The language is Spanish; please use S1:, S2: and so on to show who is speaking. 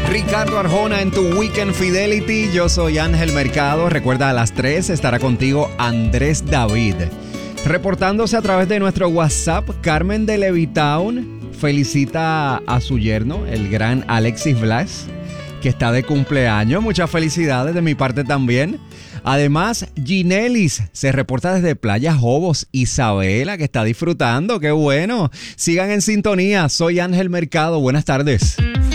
S1: Ricardo Arjona en tu Weekend Fidelity. Yo soy Ángel Mercado. Recuerda, a las 3 estará contigo Andrés David. Reportándose a través de nuestro WhatsApp, Carmen de Levittown felicita a su yerno, el gran Alexis Blas, que está de cumpleaños. Muchas felicidades de mi parte también. Además, Ginelis se reporta desde Playa Jobos. Isabela, que está disfrutando. ¡Qué bueno! Sigan en sintonía. Soy Ángel Mercado. Buenas tardes.